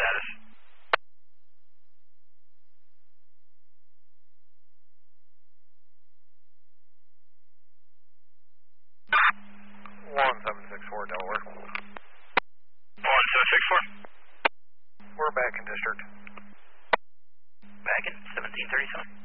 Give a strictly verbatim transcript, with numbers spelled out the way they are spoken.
status. one seven six four Delaware. one seven six four. We're back in district. Back in seventeen thirty-seven.